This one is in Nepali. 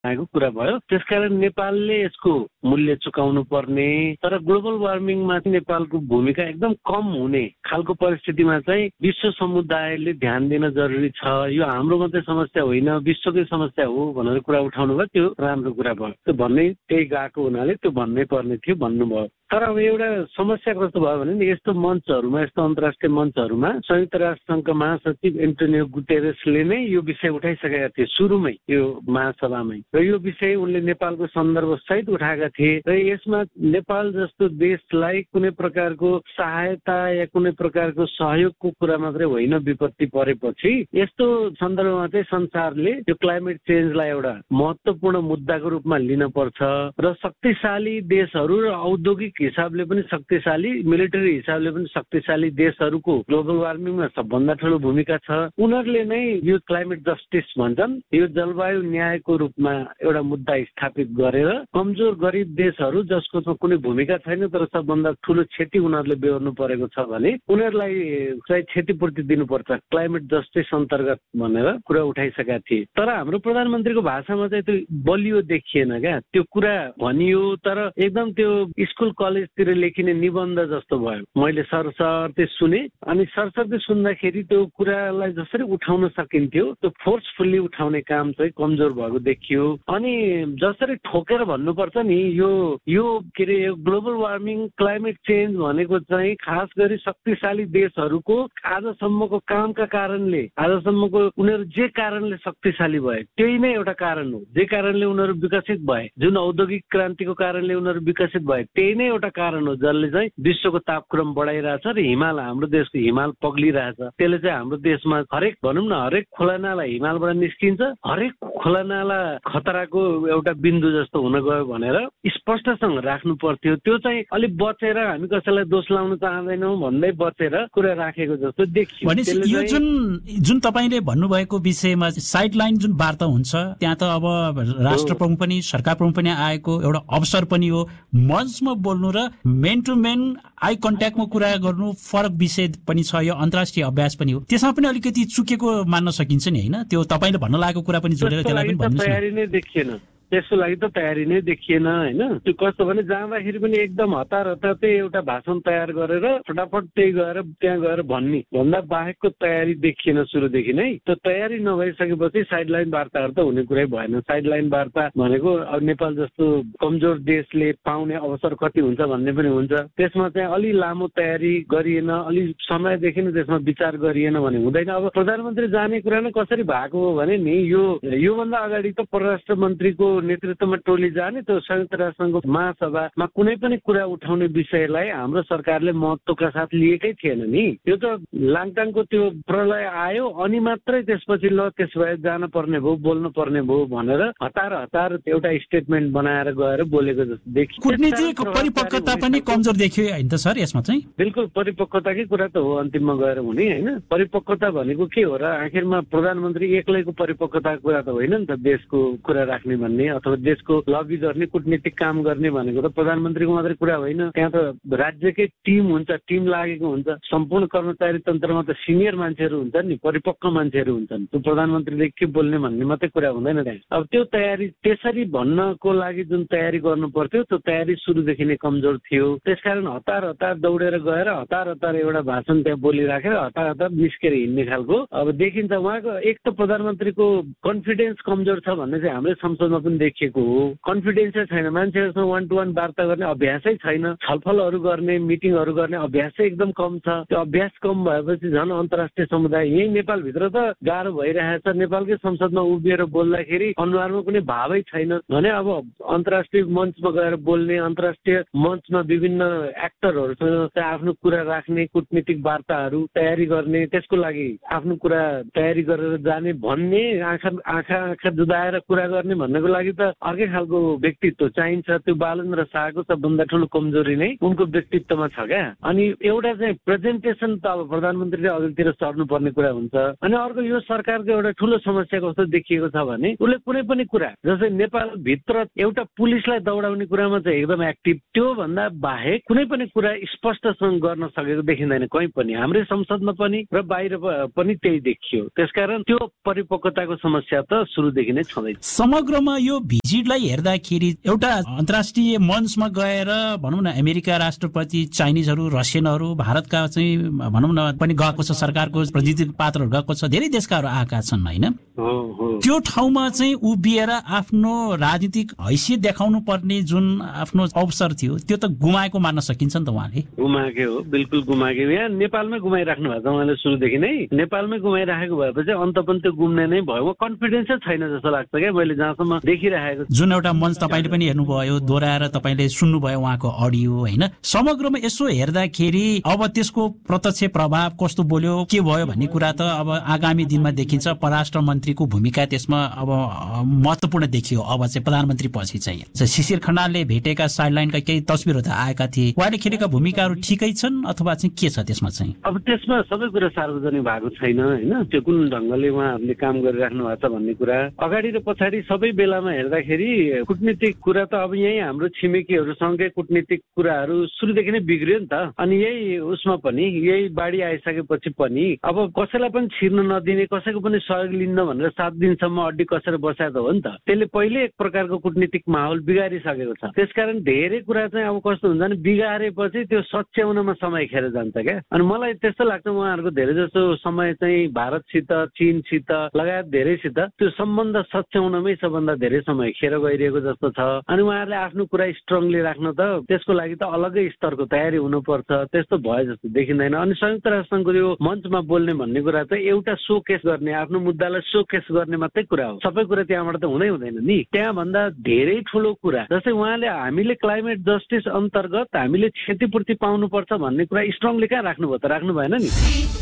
आएको कुरा भयो। त्यसकारण नेपालले यसको मूल्य चुकाउनु पर्ने, तर ग्लोबल वार्मिङमा नेपालको भूमिका एकदम कम हुने खालको परिस्थितिमा चाहिँ विश्व समुदायले ध्यान दिन जरुरी छ। यो हाम्रो मात्रै समस्या होइन, विश्वकै समस्या हो भनेर कुरा उठाउनु भयो, त्यो राम्रो कुरा भयो। त्यो भन्नै त्यही गएको हुनाले त्यो भन्नै पर्ने थियो भन्नुभयो। तर अब एउटा समस्या कस्तो भयो भने नि, यस्तो मञ्चहरूमा, यस्तो अन्तर्राष्ट्रिय मञ्चहरूमा संयुक्त राष्ट्र सङ्घका महासचिव एन्टोनियो गुटेरेसले नै यो विषय उठाइसकेका थिए सुरुमै यो महासभामै, र यो विषय उनले नेपालको सन्दर्भ सहित उठाएका थिए। र यसमा नेपाल जस्तो देशलाई कुनै प्रकारको सहायता या कुनै प्रकारको सहयोगको कुरा मात्रै होइन, विपत्ति परेपछि यस्तो सन्दर्भमा चाहिँ संसारले यो क्लाइमेट चेन्जलाई एउटा महत्त्वपूर्ण मुद्दाको रूपमा लिन पर्छ र शक्तिशाली देशहरू र औद्योगिक हिसाबले पनि शक्तिशाली, मिलिटरी हिसाबले पनि शक्तिशाली देशहरूको ग्लोबल वार्मिङमा सबभन्दा ठुलो भूमिका छ। उनीहरूले नै यो क्लाइमेट जस्टिस भन्छन्, यो जलवायु न्यायको रूपमा एउटा मुद्दा स्थापित गरेर कमजोर गरिब देशहरू जसको कुनै भूमिका छैन तर सबभन्दा ठुलो क्षति उनीहरूले बेहोर्नु परेको छ भने उनीहरूलाई चाहिँ क्षतिपूर्ति दिनुपर्छ, क्लाइमेट जस्टिस अन्तर्गत भनेर कुरा उठाइसकेका थिए। तर हाम्रो प्रधानमन्त्रीको भाषामा चाहिँ त्यो बलियो देखिएन क्या, त्यो कुरा भनियो तर एकदम त्यो स्कुल कलेजतिर लेखिने निबन्ध जस्तो भयो। मैले सरसर्ती सुने, अनि सरसर्ती सुन्दाखेरि त्यो कुरालाई जसरी उठाउन सकिन्थ्यो त्यो फोर्सफुल्ली उठाउने काम चाहिँ कमजोर भएको देखियो। अनि जसरी ठोकेर भन्नुपर्छ नि, यो के अरे ग्लोबल वार्मिङ, क्लाइमेट चेन्ज भनेको चाहिँ खास गरी शक्तिशाली देशहरूको आजसम्मको कामका कारणले, आजसम्मको उनीहरू जे कारणले शक्तिशाली भए त्यही नै एउटा कारण हो। जे कारणले उनीहरू विकसित भए, जुन औद्योगिक क्रान्तिको कारणले उनीहरू विकसित भए, त्यही नै एउटा कारण हो जसले चाहिँ विश्वको तापक्रम बढाइरहेछ र हिमाल, हाम्रो देशको हिमाल पग्लिरहेछ। त्यसले चाहिँ हाम्रो देशमा हरेक, भनौँ न, हरेक खोलानाला हिमालबाट निस्किन्छ, हरेक खोलानाला खतराको एउटा बिन्दु जस्तो हुन गयो भनेर स्पष्टसँग राख्नु पर्थ्यो। त्यो चाहिँ अलिक बचेर, हामी कसैलाई दोष लाउन चाहँदैनौँ भन्दै बचेर कुरा राखेको जस्तो देखियो। भनेपछि यो जुन तपाईले भन्नुभएको विषयमा साइड लाइन जुन वार्ता हुन्छ त्यहाँ त अब राष्ट्र प्रमुख पनि, सरकार प्रमुख पनि आएको एउटा अवसर पनि हो। मञ्चमा बोल्नु र मेन टु मेन आई कन्ट्याक्टमा कुरा गर्नु फरक विषय पनि छ, यो अन्तर्राष्ट्रिय अभ्यास पनि हो। त्यसमा पनि अलिकति चुकेको मान्न सकिन्छ नि, होइन? त्यो तपाईले भन्न लागेको कुरा पनि जोडेर त्यसलाई पनि भन्नुस् न। तयारी नै देखिएन, त्यसको लागि त तयारी नै देखिएन, होइन? त्यो कस्तो भने जाँदाखेरि पनि एकदम हतार त्यही एउटा भाषण तयार गरेर फटाफट त्यही गएर त्यहाँ गएर भन्दा बाहेकको तयारी देखिएन सुरुदेखि नै। त्यो तयारी नभइसकेपछि साइडलाइन वार्ताहरू त हुने कुरै भएन। साइडलाइन वार्ता भनेको अब नेपाल जस्तो कमजोर देशले पाउने अवसर कति हुन्छ भन्ने पनि हुन्छ, त्यसमा चाहिँ अलि लामो तयारी गरिएन, अलि समयदेखि नै त्यसमा विचार गरिएन भने हुँदैन। अब प्रधानमन्त्री जाने कुरा नै कसरी भएको हो भने नि, योभन्दा अगाडि त परराष्ट्र मन्त्रीको नेतृत्वमा टोली जाने, त्यो संयुक्त राष्ट्रसङ्घको महासभामा कुनै पनि कुरा उठाउने विषयलाई हाम्रो सरकारले महत्त्वका साथ लिएकै थिएन नि। यो त लाङटाङको त्यो प्रलय आयो अनि मात्रै त्यसपछि ल त्यस भए जान पर्ने भयो, बोल्नु पर्ने भयो भनेर हतार एउटा स्टेटमेन्ट बनाएर गएर बोलेको जस्तो देखियो। कूटनीतिक परिपक्वता पनि कमजोर देखियो होइन त सर यसमा चाहिँ? बिल्कुल परिपक्वताकै कुरा त हो अन्तिममा गएर हुने, होइन? परिपक्वता भनेको के हो र? आखिरमा प्रधानमन्त्री एक्लैको परिपक्वताको कुरा त होइन नि त। देशको कुरा राख्ने भन्ने अथवा देशको लबी गर्ने, कुटनीतिक काम गर्ने भनेको त प्रधानमन्त्रीको मात्रै कुरा होइन। त्यहाँ त राज्यकै टिम हुन्छ, टिम लागेको हुन्छ। सम्पूर्ण कर्मचारी तन्त्रमा त सिनियर मान्छेहरू हुन्छन् नि, परिपक्व मान्छेहरू हुन्छन्। त्यो प्रधानमन्त्रीले के बोल्ने भन्ने मात्रै कुरा हुँदैन त्यहाँ। अब त्यो तयारी, त्यसरी भन्नको लागि जुन तयारी गर्नु पर्थ्यो त्यो तयारी सुरुदेखि नै कमजोर थियो। त्यसकारण हतार दौडेर गएर हतार एउटा भाषण त्यहाँ बोलिराखेर हतार निस्केर हिँड्ने खालको अब देखिन्छ। उहाँको एक त प्रधानमन्त्रीको कन्फिडेन्स कमजोर छ भन्ने चाहिँ हाम्रै संसदमा पनि देखिएको हो। कन्फिडेन्सै छैन, मान्छेहरूसँग वान टु वान वार्ता गर्ने अभ्यासै छैन, छलफलहरू गर्ने, मिटिङहरू गर्ने अभ्यासै एकदम कम छ। त्यो अभ्यास कम भएपछि झन् अन्तर्राष्ट्रिय समुदाय, यही नेपालभित्र त गाह्रो भइरहेछ। नेपालकै संसदमा उभिएर बोल्दाखेरि अनुहारमा कुनै भावै छैन भने अब अन्तर्राष्ट्रिय मञ्चमा गएर बोल्ने, अन्तर्राष्ट्रिय मञ्चमा विभिन्न एक्टरहरूसँग आफ्नो कुरा राख्ने, कुटनीतिक वार्ताहरू तयारी गर्ने, त्यसको लागि आफ्नो कुरा तयारी गरेर जाने भन्ने, आँखा जुदाएर कुरा गर्ने भन्नको लागि त अर्कै खालको व्यक्तित्व चाहिन्छ। त्यो बालेन्द्र शाहको सबभन्दा ठुलो कमजोरी नै उनको व्यक्तित्वमा छ क्या। अनि एउटा चाहिँ प्रेजेन्टेसन त अब प्रधानमन्त्रीले अघिल्तिर सर्नुपर्ने कुरा हुन्छ। अनि अर्को यो सरकारको एउटा ठुलो समस्या कस्तो देखिएको छ भने उसले कुनै पनि कुरा, जस्तै नेपालभित्र एउटा पुलिसलाई दौडाउने कुरामा चाहिँ एकदम एक्टिभ, त्यो भन्दा बाहेक कुनै पनि कुरा स्पष्टसँग गर्न सकेको देखिँदैन कहीँ पनि, हाम्रै संसदमा पनि र बाहिर पनि त्यही देखियो। त्यसकारण त्यो परिपक्वताको समस्या त सुरुदेखि नै छँदैछ। समग्रमा यो यो भिजिटलाई हेर्दाखेरि एउटा अन्तर्राष्ट्रिय मञ्चमा गएर भनौँ न अमेरिका राष्ट्रपति, चाइनिजहरू, रसियनहरू, भारतका चाहिँ भनौँ न पनि गएको छ, सरकारको प्रतिनिधि पात्रहरू गएको छ, धेरै देशकाहरू आएका छन् होइन। त्यो ठाउँमा चाहिँ उभिएर आफ्नो राजनीतिक हैसियत देखाउनु पर्ने जुन आफ्नो अवसर थियो त्यो त गुमाएको मान्न सकिन्छ नि त। उहाँले गुमाएको हो, बिल्कुल गुमाएको। यहाँ नेपालमै गुमाइराख्नु भएको छ उहाँले सुरुदेखि नै। नेपालमै गुमाइराखेको भएपछि अन्त पनि त्यो गुम्ने नै भयो। कन्फिडेन्सै छैन जस्तो लाग्छ क्या मैले जहाँसम्म देखिरहेको। जुन एउटा मञ्च तपाईँले पनि हेर्नुभयो, दोहोऱ्याएर तपाईँले सुन्नुभयो उहाँको अडियो होइन, समग्रमा यसो हेर्दाखेरि अब त्यसको प्रत्यक्ष प्रभाव कस्तो बोल्यो के भयो भन्ने कुरा त अब आगामी दिनमा देखिन्छ। परराष्ट्र मन्त्रीको भूमिका त्यसमा अब महत्त्वपूर्ण देखियो। अब चाहिँ प्रधानमन्त्री पछि चाहिँ शिशिर खनालले भेटेका साइडलाइनका केही तस्बिरहरू त आएका थिए। उहाँले खेलेका भूमिकाहरू ठिकै छन् अथवा चाहिँ के छ त्यसमा चाहिँ? अब त्यसमा सबै कुरा सार्वजनिक भएको छैन होइन। त्यो कुन ढङ्गले उहाँहरूले काम गरिराख्नु भएको छ भन्ने कुरा अगाडि र पछाडि सबै बेलामा हेर्दाखेरि कुटनीतिक कुरा त अब यही हाम्रो छिमेकीहरूसँगै कुटनीतिक कुराहरू सुरुदेखि नै बिग्रियो नि त। अनि यही उसमा पनि यही बाढी आइसकेपछि पनि अब कसैलाई पनि छिर्न नदिने, कसैको पनि सहयोग लिन्न भनेर 7 दिनसम्म अड्डी कसेर बसाएको हो नि त। त्यसले पहिले एक प्रकारको कुटनीतिक माहौल बिगारिसकेको छ। त्यसकारण धेरै कुरा चाहिँ अब कस्तो हुन्छ भने बिगारेपछि त्यो सच्याउनमा समय खेर जान्छ क्या। अनि मलाई त्यस्तो लाग्छ उहाँहरूको धेरै जस्तो समय चाहिँ भारतसित, चीनसित लगायत धेरैसित त्यो सम्बन्ध सच्याउनमै सबभन्दा धेरै समय खेर गइरहेको जस्तो छ। अनि उहाँहरूले आफ्नो कुरा स्ट्रङली राख्न त त्यसको लागि त अलग्गै स्तरको तयारी हुनुपर्छ। त्यस्तो भयो जस्तो देखिँदैन। अनि संयुक्त राष्ट्रसङ्घको यो मञ्चमा बोल्ने भन्ने कुरा चाहिँ एउटा सोकेस गर्ने, आफ्नो मुद्दालाई सोकेस गर्ने मात्रै कुरा हो। सबै कुरा त्यहाँबाट त हुँदैन नि। त्यहाँभन्दा धेरै ठुलो कुरा जस्तै उहाँले हामीले क्लाइमेट जस्टिस अन्तर्गत हामीले क्षतिपूर्ति पाउनुपर्छ भन्ने कुरा स्ट्रङली कहाँ राख्नुभयो त? राख्नु भएन नि।